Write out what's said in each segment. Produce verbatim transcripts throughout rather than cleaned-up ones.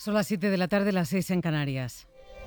Son las siete de la tarde, las seis en Canarias.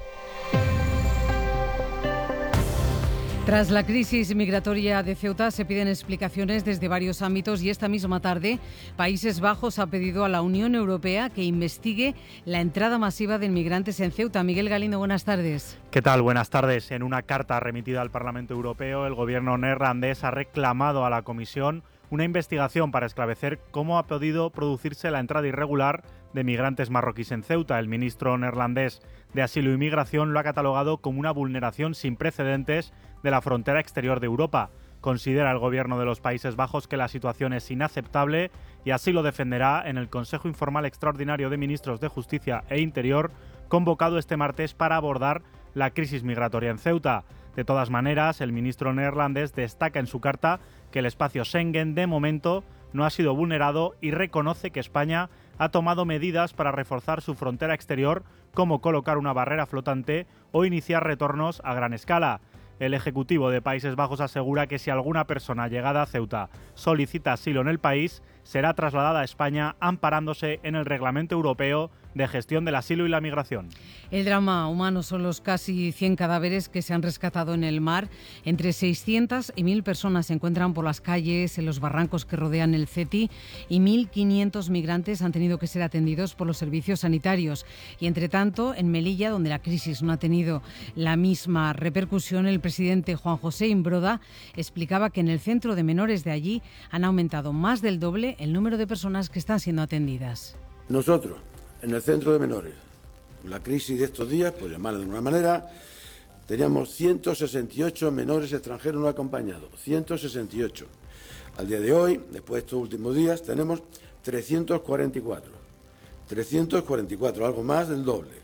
Tras la crisis migratoria de Ceuta se piden explicaciones desde varios ámbitos y esta misma tarde Países Bajos ha pedido a la Unión Europea que investigue la entrada masiva de inmigrantes en Ceuta. Miguel Galindo, buenas tardes. ¿Qué tal? Buenas tardes. En una carta remitida al Parlamento Europeo, el gobierno neerlandés ha reclamado a la Comisión una investigación para esclarecer cómo ha podido producirse la entrada irregular de migrantes marroquíes en Ceuta. El ministro neerlandés de Asilo y Migración lo ha catalogado como una vulneración sin precedentes de la frontera exterior de Europa. Considera el gobierno de los Países Bajos que la situación es inaceptable y así lo defenderá en el Consejo Informal Extraordinario de Ministros de Justicia e Interior, convocado este martes para abordar la crisis migratoria en Ceuta. De todas maneras, el ministro neerlandés destaca en su carta que el espacio Schengen de momento no ha sido vulnerado y reconoce que España ha tomado medidas para reforzar su frontera exterior, como colocar una barrera flotante o iniciar retornos a gran escala. El Ejecutivo de Países Bajos asegura que si alguna persona llegada a Ceuta solicita asilo en el país, será trasladada a España amparándose en el Reglamento Europeo de Gestión del Asilo y la Migración. El drama humano son los casi cien cadáveres que se han rescatado en el mar. Entre seiscientas y mil personas se encuentran por las calles, en los barrancos que rodean el Ceti y mil quinientos migrantes han tenido que ser atendidos por los servicios sanitarios. Y entre tanto, en Melilla, donde la crisis no ha tenido la misma repercusión, el presidente Juan José Imbroda explicaba que en el centro de menores de allí han aumentado más del doble el número de personas que están siendo atendidas. Nosotros, en el centro de menores, la crisis de estos días, por llamarlo de alguna manera, teníamos ciento sesenta y ocho menores extranjeros no acompañados, ciento sesenta y ocho. Al día de hoy, después de estos últimos días, tenemos trescientos cuarenta y cuatro. trescientos cuarenta y cuatro, algo más del doble.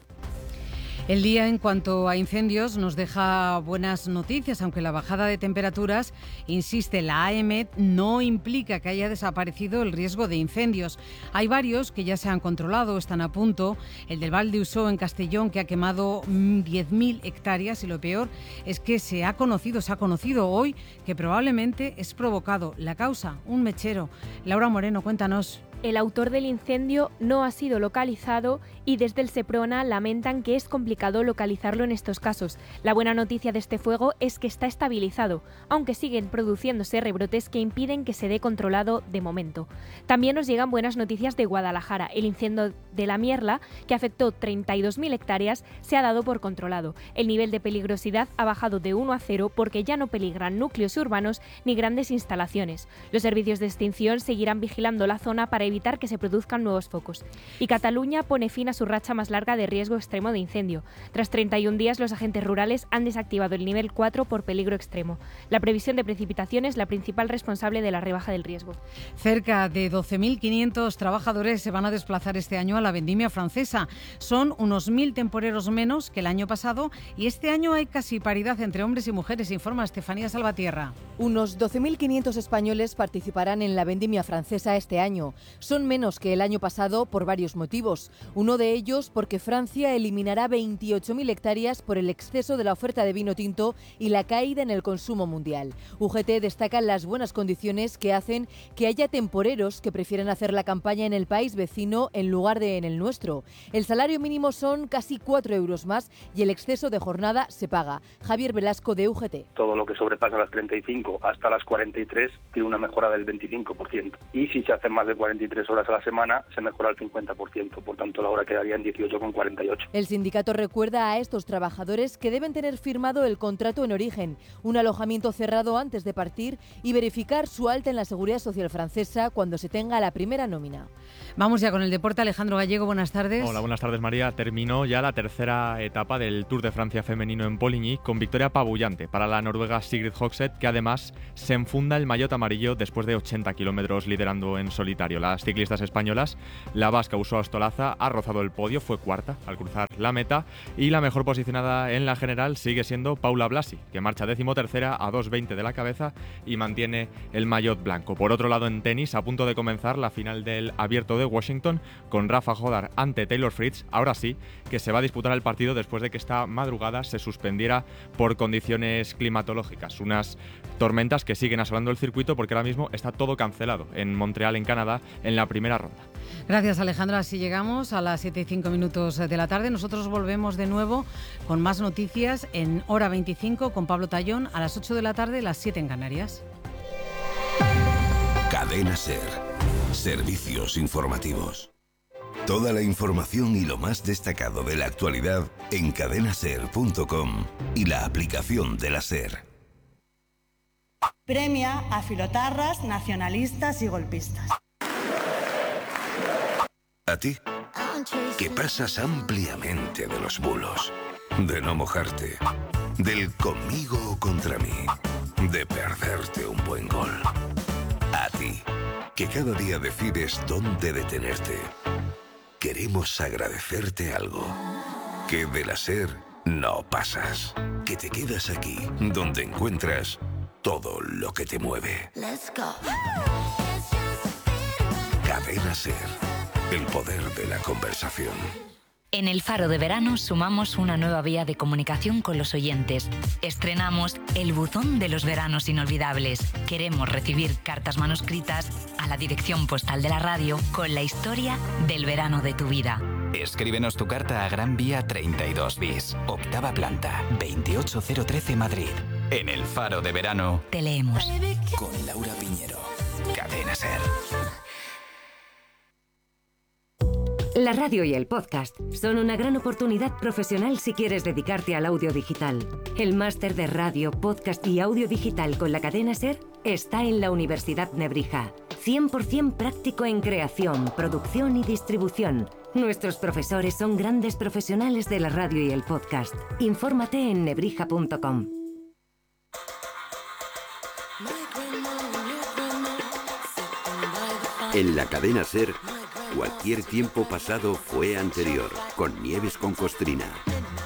El día en cuanto a incendios nos deja buenas noticias, aunque la bajada de temperaturas, insiste la A E M E T, no implica que haya desaparecido el riesgo de incendios. Hay varios que ya se han controlado, están a punto. El del Val de Usó en Castellón, que ha quemado diez mil hectáreas, y lo peor es que se ha conocido, se ha conocido hoy que probablemente es provocado. La causa, un mechero. Laura Moreno, cuéntanos. El autor del incendio no ha sido localizado y desde el Seprona lamentan que es complicado localizarlo en estos casos. La buena noticia de este fuego es que está estabilizado, aunque siguen produciéndose rebrotes que impiden que se dé controlado de momento. También nos llegan buenas noticias de Guadalajara. El incendio de la Mierla, que afectó treinta y dos mil hectáreas, se ha dado por controlado. El nivel de peligrosidad ha bajado de uno a cero porque ya no peligran núcleos urbanos ni grandes instalaciones. Los servicios de extinción seguirán vigilando la zona para evitar que se produzcan nuevos focos. Y Cataluña pone fin a su racha más larga de riesgo extremo de incendio. Tras treinta y un días, los agentes rurales han desactivado el nivel cuatro por peligro extremo. La previsión de precipitaciones es la principal responsable de la rebaja del riesgo. Cerca de doce mil quinientos trabajadores se van a desplazar este año a la vendimia francesa. Son unos mil temporeros menos que el año pasado y este año hay casi paridad entre hombres y mujeres, informa Estefanía Salvatierra. Unos doce mil quinientos españoles participarán en la vendimia francesa este año. Son menos que el año pasado por varios motivos. Uno de ellos porque Francia eliminará veintiocho mil hectáreas por el exceso de la oferta de vino tinto y la caída en el consumo mundial. U G T destaca las buenas condiciones que hacen que haya temporeros que prefieren hacer la campaña en el país vecino en lugar de en el nuestro. El salario mínimo son casi cuatro euros más y el exceso de jornada se paga. Javier Velasco, de U G T. Todo lo que sobrepasa las treinta y cinco hasta las cuarenta y tres tiene una mejora del veinticinco por ciento. Y si se hacen más de cuarenta y tres horas a la semana, se mejora el cincuenta por ciento. Por tanto, la hora quedaría en dieciocho coma cuarenta y ocho. El sindicato recuerda a estos trabajadores que deben tener firmado el contrato en origen, un alojamiento cerrado antes de partir y verificar su alta en la Seguridad Social francesa cuando se tenga la primera nómina. Vamos ya con el deporte. Alejandro Gallego, buenas tardes. Hola, buenas tardes, María. Terminó ya la tercera etapa del Tour de Francia femenino en Poligny con victoria apabullante para la noruega Sigrid Hogseth, que además se enfunda el maillot amarillo después de ochenta kilómetros liderando en solitario. Las ciclistas españolas, la vasca Usoa Ostolaza ha rozado el podio, fue cuarta al cruzar la meta, y la mejor posicionada en la general sigue siendo Paula Blasi, que marcha decimotercera a dos veinte de la cabeza y mantiene el maillot blanco. Por otro lado, en tenis, a punto de comenzar la final del Abierto de Washington con Rafa Jodar ante Taylor Fritz, ahora sí que se va a disputar el partido después de que esta madrugada se suspendiera por condiciones climatológicas, unas tormentas que siguen asolando el circuito porque ahora mismo está todo cancelado. En Montreal, en Canadá, en la primera ronda. Gracias, Alejandro. Así llegamos a las siete y cinco minutos de la tarde. Nosotros volvemos de nuevo con más noticias en Hora veinticinco con Pablo Tallón a las ocho de la tarde, las siete en Canarias. Cadena SER. Servicios informativos. Toda la información y lo más destacado de la actualidad en cadena ser punto com y la aplicación de la SER. Premia a filotarras, nacionalistas y golpistas. A ti, que pasas ampliamente de los bulos, de no mojarte, del conmigo o contra mí, de perderte un buen gol. A ti, que cada día decides dónde detenerte. Queremos agradecerte algo. Que de la SER no pasas. Que te quedas aquí, donde encuentras todo lo que te mueve. Cadena SER. El poder de la conversación. En el Faro de Verano sumamos una nueva vía de comunicación con los oyentes. Estrenamos el buzón de los veranos inolvidables. Queremos recibir cartas manuscritas a la dirección postal de la radio con la historia del verano de tu vida. Escríbenos tu carta a Gran Vía treinta y dos bis, octava planta, veintiocho cero trece Madrid. En el Faro de Verano te leemos. Con Laura Piñero. Cadena SER. La radio y el podcast son una gran oportunidad profesional si quieres dedicarte al audio digital. El máster de radio, podcast y audio digital con la cadena SER está en la Universidad Nebrija. cien por ciento práctico en creación, producción y distribución. Nuestros profesores son grandes profesionales de la radio y el podcast. Infórmate en nebrija punto com. En la cadena SER, cualquier tiempo pasado fue anterior, con Nieves con Costrina.